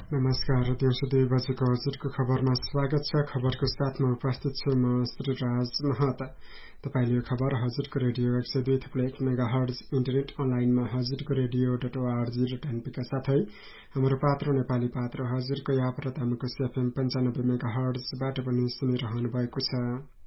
नमस्कार, दिउँसो 2 बजेको हजुरको खबरमा स्वागत छ। खबरको साथमा उपस्थित छु म श्रीराज महता। तपाईले यो खबर हजुरको रेडियो 102.1 मेगाहर्ज इन्टरनेट अनलाइनमा हजुरको रेडियो.org.np का साथै हाम्रो पात्र नेपाली पात्र हजुरको याप र तामुको एफएम 95 मेगाहर्जबाट पनि सुनिरहनु भएको छ।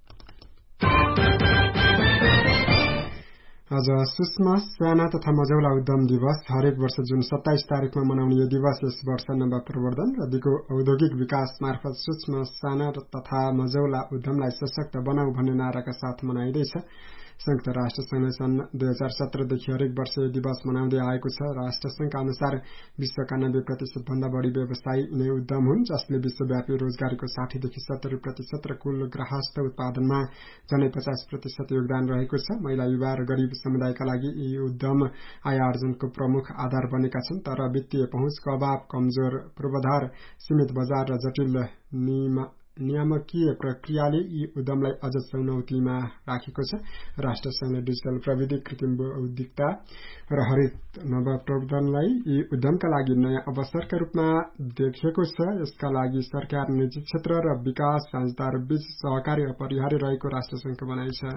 आज सूक्ष्म, साना तथा मझौला उद्यम दिवस। हरेक वर्ष जुन 27 तारिखमा मनाउने यो दिवस यस वर्ष नव प्रवर्धन र औद्योगिक विकास मार्फत सूक्ष्म, साना तथा मझौला उद्यमलाई सशक्त बनाऊ भन्ने नाराका साथ मनाइँदैछ। संयुक्त राष्ट्र संघले सन् 2017 देखि हरेक वर्ष यो दिवस मनाउँदै आएको छ। राष्ट्रसंघका अनुसार विश्वका 90% भन्दा बढी व्यवसाय यिनै उद्यम हुन्, जसले विश्वव्यापी रोजगारीको 60 देखि 70% र कुल गृहस्थ उत्पादनमा झनै 50% योगदान रहेको छ। महिला, युवा र गरीब समुदायका लागि यी उद्यम आय आर्जनको प्रमुख आधार बनेका छन्, तर वित्तीय पहुँचको अभाव, कमजोर पूर्वाधार, सीमित बजार र जटिल नियामकीय प्रक्रियाले यी उद्यमलाई अझ चुनौतीमा राखेको छ। राष्ट्रसंघले डिजिटल प्रविधि, कृत्रिम बौद्धिकता र हरित नवप्रवर्धनलाई यी उद्यमका लागि नयाँ अवसरका रूपमा देखेको छ। यसका लागि सरकार, निजी क्षेत्र र विकास साझेदारबीच सहकार्य अपरिहार्य रहेको राष्ट्रसंघको भनाइ छ।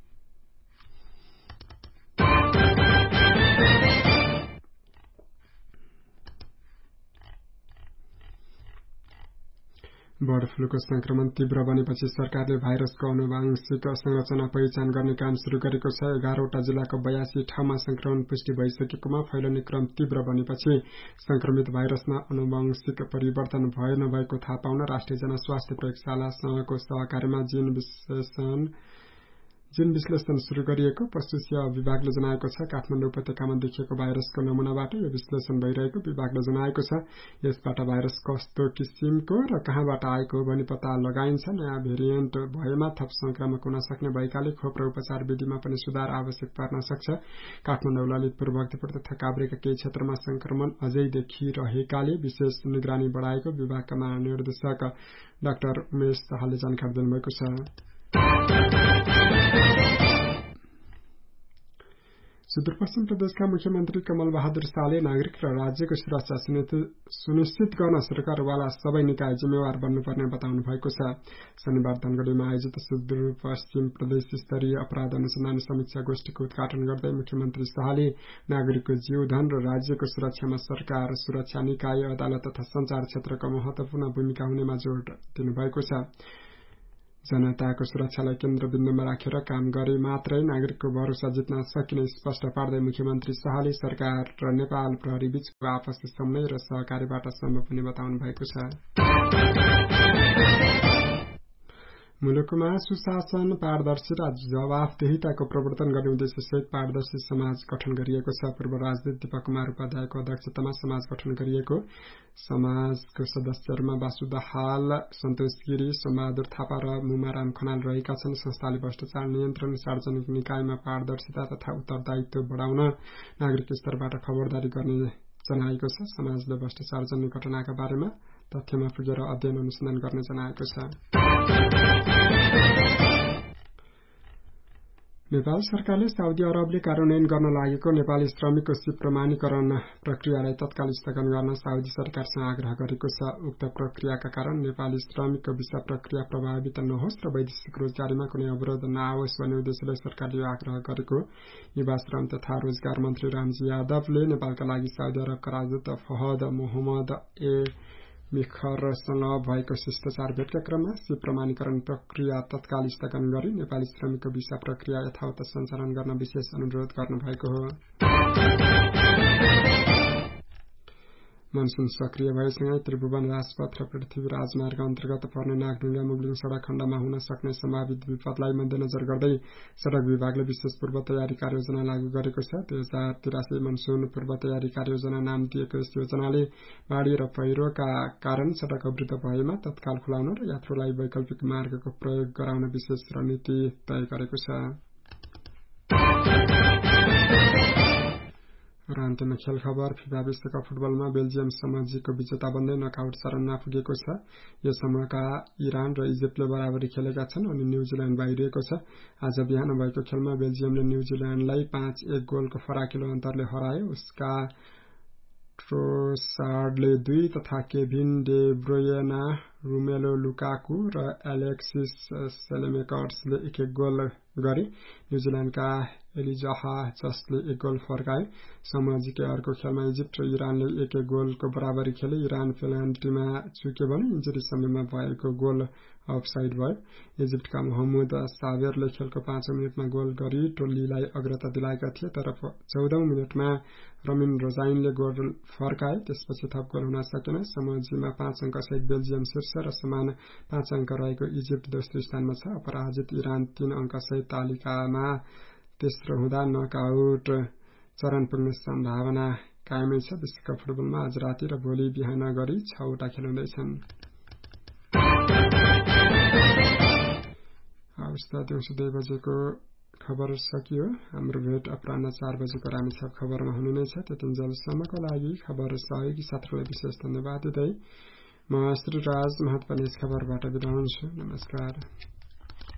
बर्ड फ्लूको संक्रमण तीव्र बनेपछि सरकारले भाइरसको आनुवंशिक संरचना पहिचान गर्ने काम शुरू गरेको छ। 11वटा जिल्लाको 82 ठाउँमा संक्रमण पुष्टि भइसकेकोमा फैलने क्रम तीव्र बनेपछि संक्रमित भाइरसमा आनुवंशिक परिवर्तन भए नभएको थाहा पाउन राष्ट्रिय जनस्वास्थ्य प्रयोगशालासँगको सहकार्यमा जीन विश्लेषण शुरू गरिएको पशु सेवा विभागले जनाएको छ। काठमाडौँ उपत्यकामा देखिएको भाइरसको नमूनाबाट यो विश्लेषण भइरहेको विभागले जनाएको छ। यसबाट भाइरस कस्तो किसिमको र कहाँबाट आएको हो भनी पत्ता लगाइन्छ। नयाँ भेरिएन्ट भएमा थप संक्रामक हुन सक्ने भएकाले खोप र उपचार विधिमा पनि सुधार आवश्यक पर्न सक्छ। काठमाडौँ, ललितपुर, भक्तपुर तथा काभ्रेका केही क्षेत्रमा संक्रमण अझै देखिरहेकाले विशेष निगरानी बढाएको विभागका महानिर्देशक डाक्टर उमेश शाहले जानकारी दिनुभएको छ। सुदूरपश्चिम प्रदेशका मुख्यमन्त्री कमल बहादुर शाहले नागरिक र राज्यको सुरक्षा सुनिश्चित गर्न सरकारवाला सबै निकाय जिम्मेवार बन्नुपर्ने बताउनु भएको छ। शनिबार धनगढीमा आयोजित सुदूरपश्चिम प्रदेश स्तरीय अपराध अनुसन्धान समीक्षा गोष्ठीको उद्घाटन गर्दै मुख्यमन्त्री शाहले नागरिकको जीवधन र राज्यको सुरक्षामा सरकार, सुरक्षा निकाय, अदालत तथा संचार क्षेत्रको महत्वपूर्ण भूमिका हुनेमा जोड़ दिनुभएको छ। जनताको सुरक्षालाई केन्द्रबिन्दुमा राखेर काम गरे मात्रै नागरिकको भरोसा जित्न सकिने स्पष्ट पार्दै मुख्यमन्त्री शाहले सरकार र नेपाल प्रहरी बीचको आपसी समन्वय र सहकार्यबाट सम्भव हुने बताउनु भएको छ। मुलुकमा सुशासन, पारदर्शी र जवाफदेहिताको प्रवर्तन गर्ने उद्देश्यसहित पारदर्शी समाज गठन गरिएको छ। पूर्व राजदूत दीपक कुमार उपाध्यायको अध्यक्षतामा समाज गठन गरिएको समाजको सदस्यहरूमा वासु दाहाल, सन्तोष गिरी, सोमबहादुर थापा र मुमाराम खनाल रहेका छन्। संस्थाले भ्रष्टाचार नियन्त्रण, सार्वजनिक निकायमा पारदर्शिता तथा उत्तरदायित्व बढाउन नागरिक स्तरबाट खबरदारी गर्ने जनाएको छ। समाजले भ्रष्टाचार जन्य घटनाका बारेमा तथ्यमा पुगेर अध्ययन अनुसन्धान गर्ने जनाएको छ। नेपाल सरकारले साउदी अरबले कार्यान्वयन गर्न लागेको नेपाली श्रमिकको सिप प्रमाणीकरण प्रक्रियालाई तत्काल स्थगन गर्न साउदी सरकारसँग आग्रह गरेको छ। उक्त प्रक्रियाका कारण नेपाली श्रमिकको भिसा प्रक्रिया प्रभावित नहोस् र वैदेशिक रोजगारीमा कुनै अवरोध नआओस् भन्ने उद्देश्यले सरकारले यो आग्रह गरेको युवा श्रम तथा रोजगार मन्त्री रामजी यादवले नेपालका लागि साउदी अरबका राजदूत फहद मोहम्मद मिखरसँग भएको शिष्टाचार भेटका क्रममा सिप प्रमाणीकरण प्रक्रिया तत्काल स्थगन गरी नेपाली श्रमिकको भिसा प्रक्रिया यथावत सञ्चालन गर्न विशेष अनुरोध गर्नुभएको हो। मनसून सक्रिय भएसँगै त्रिभुवन राजपथ र पृथ्वी राजमार्ग अन्तर्गत पर्ने नागढुङ्गा मुगलिङ सड़क खण्डमा हुन सक्ने सम्भावित विपदलाई मध्यनजर गर्दै सड़क विभागले विशेष पूर्व तयारी कार्ययोजना लागू गरेको छ। 2083 मनसून पूर्व तयारी कार्ययोजना नाम दिएको यस योजनाले बाढी र पहिरोका कारण सड़क अवरुद्ध भएमा तत्काल खुलाउन र यात्रुलाई वैकल्पिक मार्गको प्रयोग गराउन विशेष रणनीति तय गरेको छ। र अन्त्यमा खेल खबर। फिफा विश्वकप फुटबलमा बेल्जियम समूहजीको विजेता बन्दै नकआउट चरणमा पुगेको छ। यो समूहका इरान र इजिप्टले बराबरी खेलेका छन् अनि न्यूजील्याण्ड बाहिरिएको छ। आज बिहान भएको खेलमा बेल्जियमले न्यूजील्याण्डलाई 5-1 गोलको फराकिलो अन्तरले हरायो। उसका ट्रोसार्डले 2 तथा केभिन डे ब्रुयना, रोमेलो लुकाकु र एलेक्सिस सेलेमेकर्सले 1-1 गोल गरे। न्युजिल्यान्डका एलिजाह जसले 1 गोल फर्काए। समूह जी के अर्को खेलमा इजिप्ट र इरानले 1-1 गोलको बराबरी खेले। इरान पेनाल्टीमा चुक्यो भने इन्जुरी समयमा भएको गोल अफसाइड भयो। इजिप्टका मोहम्मद साबेरले खेलको 5औं मिनेटमा गोल गरी टोलीलाई अग्रता दिलाएका थिए, तर 14औं मिनेटमा रमिन रोजाइनले गोल फर्काए। त्यसपछि थप गोल हुन सकेन। समूह जीमा 5 अङ्क सहित बेल्जियम शीर्ष र समान 5 अङ्क रहेको इजिप्ट दोस्रो स्थानमा छ। अपराजित इरान 3 अङ्क सहित तालिकामा तेस्रो हुँदा नकआउट चरण पुग्ने सम्भावना कायमै छ। विश्वकप फुटबलमा आज राति र भोलि बिहान गरी 6 वटा खेल हुँदैछन्। दिउँसो 2 बजेको खबर सकियो। हाम्रो भेट अपराह्न 4 बजेको रामेछाप खबरमा हुने नै छ। त्यतिन्जेलसम्मको लागि खबर सहयोगी साथीहरूलाई विशेष धन्यवाद दिँदै म श्री राज महत पनि यस खबरबाट बिदा हुन्छु। नमस्कार।